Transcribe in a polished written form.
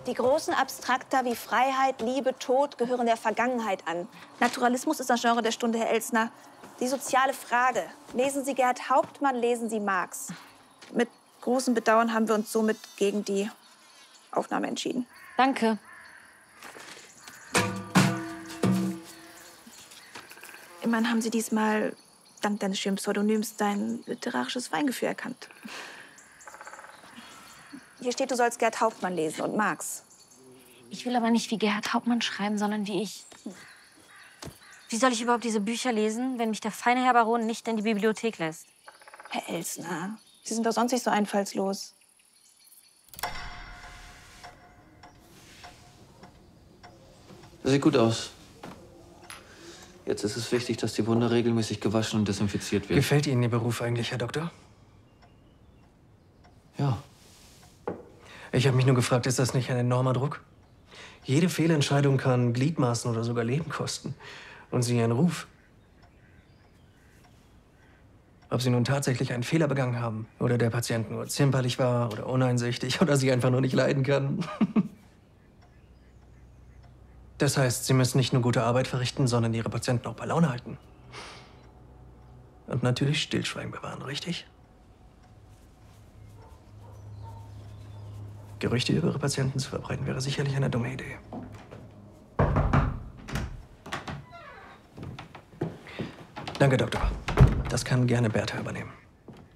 Die großen Abstrakta wie Freiheit, Liebe, Tod gehören der Vergangenheit an. Naturalismus ist das Genre der Stunde, Herr Elsner. Die soziale Frage. Lesen Sie Gerhard Hauptmann, lesen Sie Marx. Mit großem Bedauern haben wir uns somit gegen die Aufnahme entschieden. Danke. Immerhin haben Sie diesmal, dank deines schönen Pseudonyms, dein literarisches Feingefühl erkannt. Hier steht, du sollst Gerhard Hauptmann lesen und Marx. Ich will aber nicht wie Gerhard Hauptmann schreiben, sondern wie ich. Wie soll ich überhaupt diese Bücher lesen, wenn mich der feine Herr Baron nicht in die Bibliothek lässt? Herr Elsner, Sie sind doch sonst nicht so einfallslos. Das sieht gut aus. Jetzt ist es wichtig, dass die Wunde regelmäßig gewaschen und desinfiziert wird. Gefällt Ihnen Ihr Beruf eigentlich, Herr Doktor? Ja. Ich habe mich nur gefragt, ist das nicht ein enormer Druck? Jede Fehlentscheidung kann Gliedmaßen oder sogar Leben kosten. Und Sie Ihren Ruf. Ob Sie nun tatsächlich einen Fehler begangen haben oder der Patient nur zimperlich war oder uneinsichtig oder Sie einfach nur nicht leiden kann. Das heißt, Sie müssen nicht nur gute Arbeit verrichten, sondern Ihre Patienten auch bei Laune halten. Und natürlich Stillschweigen bewahren, richtig? Gerüchte über Ihre Patienten zu verbreiten, wäre sicherlich eine dumme Idee. Danke, Doktor. Das kann gerne Bertha übernehmen.